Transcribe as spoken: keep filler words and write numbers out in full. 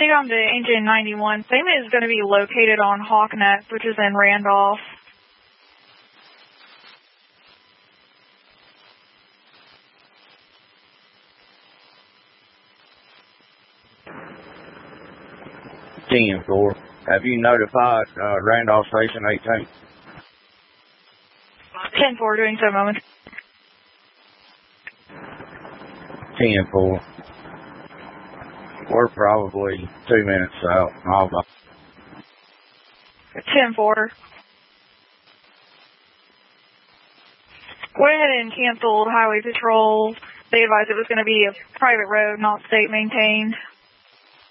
on to Engine ninety-one. Statement is going to be located on Hawk Neck, which is in Randolph. ten four. Have you notified uh, Randolph Station eighteen? ten four, doing so moment. ten four. We're probably two minutes out. I'll ten four. Go ahead and cancel highway patrol. They advised it was going to be a private road, not state maintained.